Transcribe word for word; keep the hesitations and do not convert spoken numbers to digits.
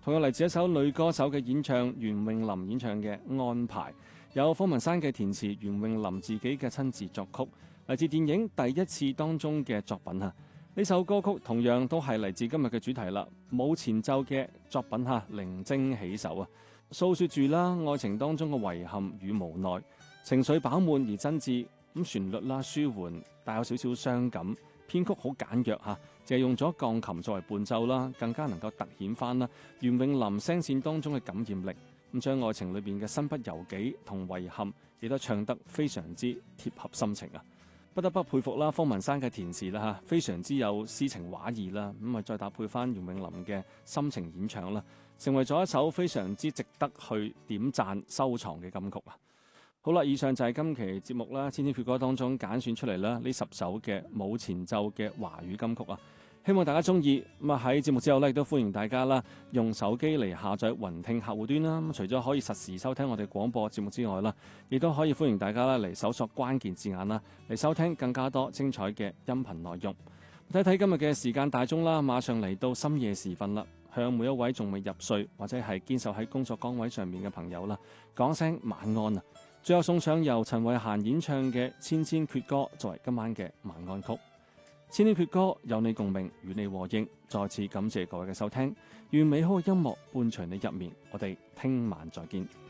同樣嚟自一首女歌手嘅演唱，袁詠琳演唱嘅《安排》，有方文山嘅填詞，袁詠琳自己嘅親自作曲，嚟自電影《第一次》當中嘅作品啊。呢首歌曲同樣都係嚟自今日嘅主題啦，冇前奏嘅作品吓，靈精起手啊，訴說住啦愛情當中嘅遺憾與無奈，情緒飽滿而真摯，咁旋律啦舒緩，帶有少少傷感，編曲好簡約吓，淨係用咗鋼琴作為伴奏啦，更加能夠突顯翻啦袁詠琳聲線當中嘅感染力，咁將愛情裏邊嘅身不由己同遺憾，亦都唱得非常之貼合心情啊！不得不佩服啦，方文山嘅填詞啦嚇，非常之有詩情畫意啦，咁啊再搭配翻袁詠琳嘅深情演唱啦，成為咗一首非常之值得去點讚收藏嘅金曲啊！好啦，以上就係今期節目啦，千千闕歌當中揀選出嚟啦，呢十首嘅冇前奏嘅華語金曲啊！希望大家中意。咁啊喺節目之後咧，亦都歡迎大家啦，用手機嚟下載雲聽客戶端啦。咁除咗可以實時收聽我哋廣播節目之外啦，亦都可以歡迎大家啦嚟搜索關鍵字眼啦，嚟收聽更加多精彩嘅音頻內容。睇睇今日嘅時間大鐘啦，馬上嚟到深夜時分啦，向每一位仲未入睡或者係堅守喺工作崗位上面嘅朋友啦，講聲晚安啊！最後送上由陳慧嫻演唱嘅《千千闕歌》作為今晚嘅晚安曲。千千闕歌有你共鳴，與你和應。再次感謝各位嘅收聽，願美好嘅音樂伴隨你入眠。我哋聽晚再見。